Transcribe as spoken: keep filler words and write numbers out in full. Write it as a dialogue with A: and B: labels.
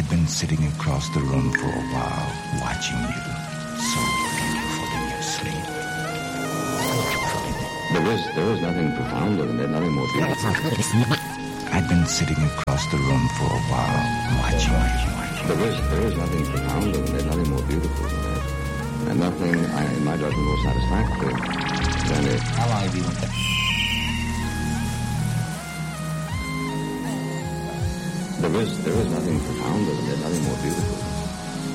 A: I'd been sitting across the room for a while, watching you, so beautiful in your sleep.
B: There is, there is nothing profounder than that, nothing more beautiful.
A: I'd been sitting across the room for a while, watching you.
B: There is, there is nothing profounder than that, nothing more beautiful than that. And nothing, I, in my judgment, more satisfactory than it.
C: How long have you been there?
B: There is, there is nothing profounder than that, nothing more beautiful.